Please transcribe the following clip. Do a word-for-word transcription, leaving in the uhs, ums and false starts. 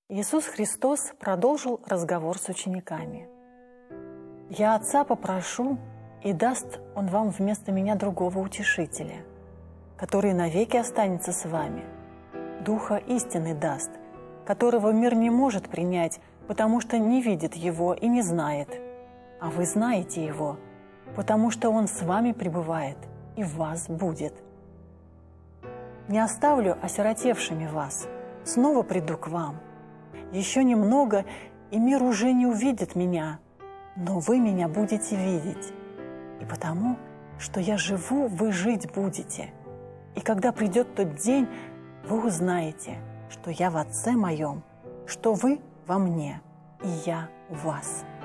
Иисус Христос продолжил разговор с учениками. «Я Отца попрошу, и даст Он вам вместо Меня другого утешителя, который навеки останется с вами. Духа истины даст, которого мир не может принять, потому что не видит Его и не знает. А вы знаете Его, потому что Он с вами пребывает и в вас будет. Не оставлю осиротевшими вас, снова приду к вам. Еще немного, и мир уже не увидит Меня, но вы Меня будете видеть. И потому, что Я живу, вы жить будете. И когда придет тот день, вы узнаете, что Я в Отце Моем, что вы во Мне, и Я в вас».